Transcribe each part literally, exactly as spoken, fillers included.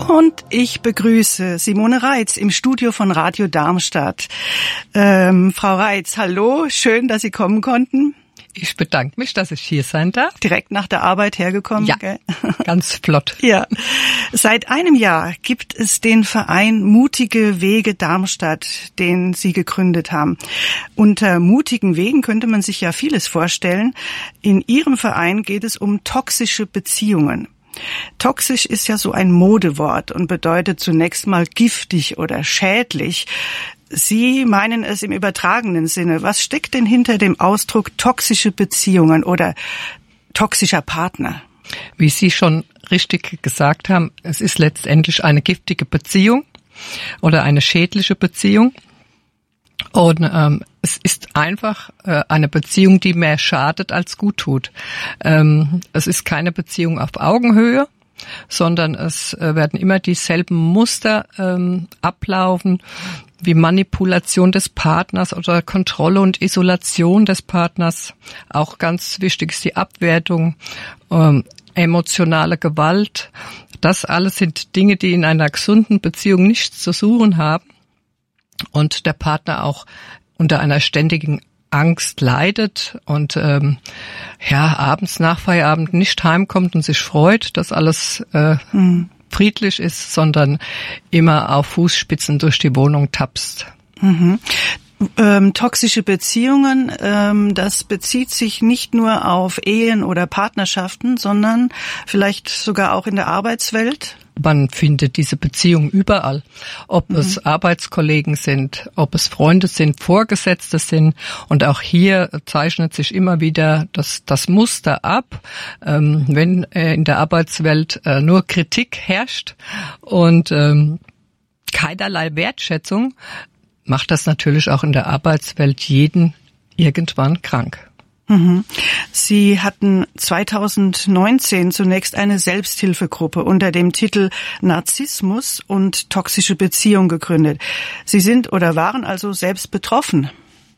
Und ich begrüße Simone Reitz im Studio von Radio Darmstadt. Ähm, Frau Reitz, hallo, schön, dass Sie kommen konnten. Ich bedanke mich, dass ich hier sein darf. Direkt nach der Arbeit hergekommen? Ja, gell? Ganz flott. Ja. Seit einem Jahr gibt es den Verein Mutige Wege Darmstadt, den Sie gegründet haben. Unter mutigen Wegen könnte man sich ja vieles vorstellen. In Ihrem Verein geht es um toxische Beziehungen. Toxisch ist ja so ein Modewort und bedeutet zunächst mal giftig oder schädlich. Sie meinen es im übertragenen Sinne. Was steckt denn hinter dem Ausdruck toxische Beziehungen oder toxischer Partner? Wie Sie schon richtig gesagt haben, es ist letztendlich eine giftige Beziehung oder eine schädliche Beziehung. Und ähm, es ist einfach äh, eine Beziehung, die mehr schadet als gut tut. Ähm, es ist keine Beziehung auf Augenhöhe, sondern es äh, werden immer dieselben Muster ähm, ablaufen, wie Manipulation des Partners oder Kontrolle und Isolation des Partners. Auch ganz wichtig ist die Abwertung, ähm, emotionale Gewalt. Das alles sind Dinge, die in einer gesunden Beziehung nichts zu suchen haben. Und der Partner auch unter einer ständigen Angst leidet und ähm, ja abends nach Feierabend nicht heimkommt und sich freut, dass alles äh, mhm. friedlich ist, sondern immer auf Fußspitzen durch die Wohnung tapst. Mhm. Ähm, toxische Beziehungen, ähm, das bezieht sich nicht nur auf Ehen oder Partnerschaften, sondern vielleicht sogar auch in der Arbeitswelt. Man findet diese Beziehung überall, ob mhm. es Arbeitskollegen sind, ob es Freunde sind, Vorgesetzte sind. Und auch hier zeichnet sich immer wieder das, das Muster ab, ähm, wenn äh, in der Arbeitswelt äh, nur Kritik herrscht und ähm, keinerlei Wertschätzung, macht das natürlich auch in der Arbeitswelt jeden irgendwann krank. Mhm. Sie hatten zweitausendneunzehn zunächst eine Selbsthilfegruppe unter dem Titel Narzissmus und toxische Beziehung gegründet. Sie sind oder waren also selbst betroffen?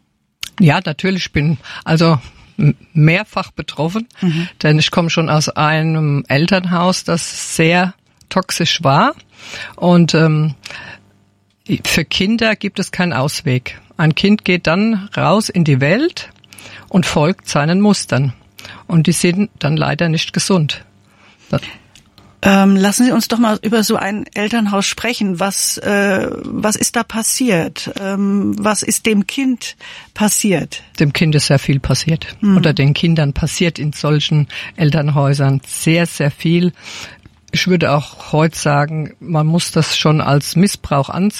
Ja, natürlich, ich bin also mehrfach betroffen, mhm. denn ich komme schon aus einem Elternhaus, das sehr toxisch war und ähm, für Kinder gibt es keinen Ausweg. Ein Kind geht dann raus in die Welt und folgt seinen Mustern. Und die sind dann leider nicht gesund. Ähm, lassen Sie uns doch mal über so ein Elternhaus sprechen. Was, äh, was ist da passiert? Ähm, was ist dem Kind passiert? Dem Kind ist sehr viel passiert. Mhm. Oder den Kindern passiert in solchen Elternhäusern sehr, sehr viel. Ich würde auch heute sagen, man muss das schon als Missbrauch ansehen.